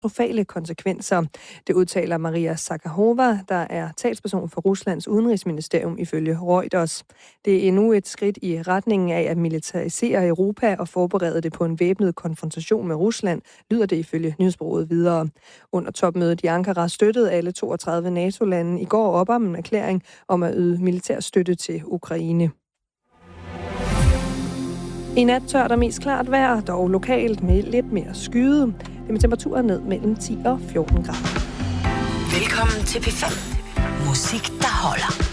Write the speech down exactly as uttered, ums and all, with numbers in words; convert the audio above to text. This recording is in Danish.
katastrofale konsekvenser. Det udtaler Maria Zakharova, der er talsperson for Ruslands udenrigsministerium ifølge Reuters. Det er endnu et skridt i retningen af at militarisere Europa og forberede det på en væbnet konfrontation med Rusland, lyder det ifølge nyhedsbureauet videre. Under topmødet i Ankara støttede alle toogtredive NATO-lande i går op om en erklæring om at yde militær støtte til Ukraine. I nat tørt og mest klart vejr, dog lokalt med lidt mere skyde. Det med temperaturer ned mellem ti og fjorten grader. Velkommen til P fem. Musik, der holder.